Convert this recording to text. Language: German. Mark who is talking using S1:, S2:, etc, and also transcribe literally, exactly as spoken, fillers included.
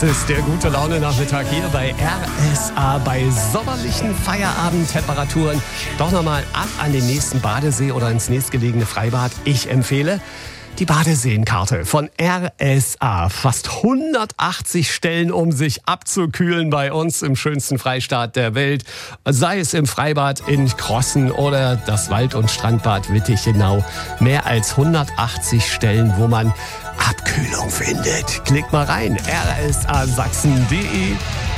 S1: Das ist der gute Laune-Nachmittag hier bei R S A bei sommerlichen Feierabendtemperaturen. Doch nochmal ab an den nächsten Badesee oder ins nächstgelegene Freibad. Ich empfehle die Badeseenkarte von R S A. Fast hundertachtzig Stellen, um sich abzukühlen bei uns im schönsten Freistaat der Welt. Sei es im Freibad in Crossen oder das Wald- und Strandbad Wittichenau. Mehr als hundertachtzig Stellen, wo man Abkühlung findet. Klickt mal rein, r s a sachsen punkt d e.